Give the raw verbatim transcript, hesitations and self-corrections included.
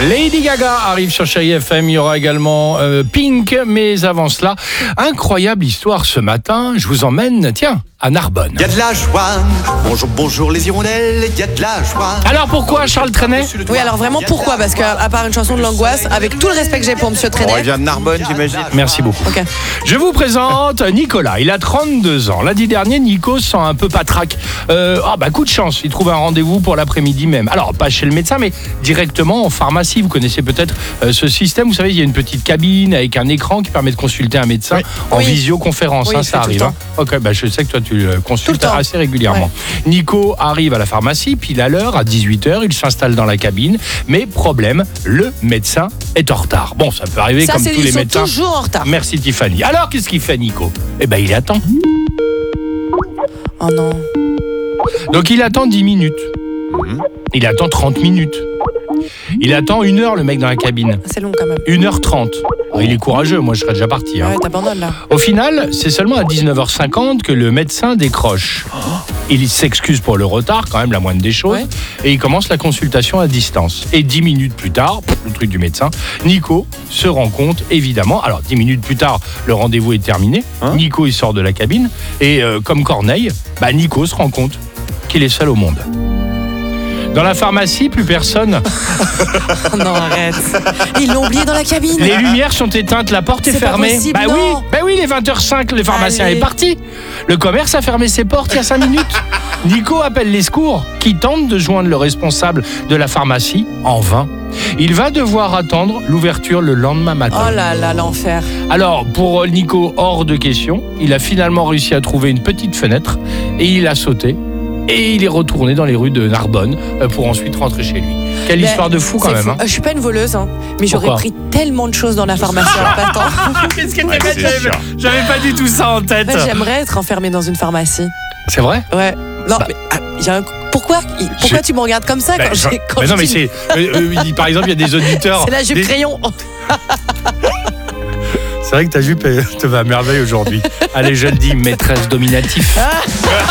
Lady Gaga arrive sur Chérie F M. Il y aura également euh, Pink. Mais avant cela, incroyable histoire ce matin. Je vous emmène, tiens, à Narbonne. Il y a de la joie. Bonjour, bonjour les hirondelles. Il y a de la joie. Alors pourquoi Charles Trenet? Oui, alors vraiment pourquoi? Parce qu'à à part une chanson de l'angoisse, avec tout le respect que j'ai pour Monsieur Oh, il Trenet. vient de Narbonne, j'imagine. Merci beaucoup. Ok. Je vous présente Nicolas. Il a trente-deux ans. Lundi dernier, Nico se sent un peu patraque. Euh, ah bah coup de chance, il trouve un rendez-vous pour l'après-midi même. Alors pas chez le médecin, mais directement en pharmacie. Vous connaissez peut-être euh, ce système. Vous savez, il y a une petite cabine avec un écran qui permet de consulter un médecin Oui. en Oui. visioconférence. Oui, hein, je ça fais tout le arrive. Hein. Ok, bah je sais que toi tu le Tout consultes le temps. assez régulièrement. Nico arrive à la pharmacie, pile à l'heure, à dix-huit heures, il s'installe dans la cabine. Mais problème, le médecin est en retard. Bon, ça peut arriver Ça, comme c'est tous ils les sont médecins. toujours en retard. Merci Tiffany. Alors, qu'est-ce qu'il fait, Nico? Eh ben, il attend. Oh non. Donc, il attend dix minutes. Il attend trente minutes. Il attend une heure, le mec dans la cabine. C'est long quand même. une heure trente. Oh, il est courageux, moi je serais déjà parti. Hein. Ouais, t'abandonnes là. Au final, c'est seulement à dix-neuf heures cinquante que le médecin décroche. Il s'excuse pour le retard, quand même la moindre des choses, Ouais. et il commence la consultation à distance. Et dix minutes plus tard, pff, le truc du médecin, Nico se rend compte, évidemment, alors dix minutes plus tard, le rendez-vous est terminé, Hein Nico il sort de la cabine, et euh, comme Corneille, bah, Nico se rend compte qu'il est seul au monde. Dans la pharmacie, plus personne. Oh non, arrête. Ils l'ont oublié dans la cabine. Les lumières sont éteintes, la porte est, C'est pas fermée. possible, bah oui, non. bah oui, les vingt heures cinq, le pharmacien Allez. est parti. Le commerce a fermé ses portes il y a cinq minutes. Nico appelle les secours, qui tentent de joindre le responsable de la pharmacie en vain. Il va devoir attendre l'ouverture le lendemain matin. Oh là là, l'enfer. Alors, pour Nico, hors de question, il a finalement réussi à trouver une petite fenêtre et il a sauté. Et il est retourné dans les rues de Narbonne euh, pour ensuite rentrer chez lui. Quelle Ben, histoire de fou quand c'est même. fou. Hein. Euh, Je suis pas une voleuse, hein, mais j'aurais Pourquoi pris tellement de choses dans la pharmacie en pas temps. Qu'est-ce que Ouais, t'as fait? c'est J'avais- sûr. J'avais pas du tout ça en tête. En fait, j'aimerais être enfermée dans une pharmacie. C'est vrai? Ouais. Non, Bah. mais ah, y a un... pourquoi, pourquoi Je- tu me regardes comme ça Ben, quand je- j'ai quand mais non, je mais dis- c'est. euh, euh, il- par exemple, il y a des auditeurs. C'est la jupe des- crayon. C'est vrai que ta jupe elle te va à merveille aujourd'hui. Allez, je le dis, maîtresse dominatif.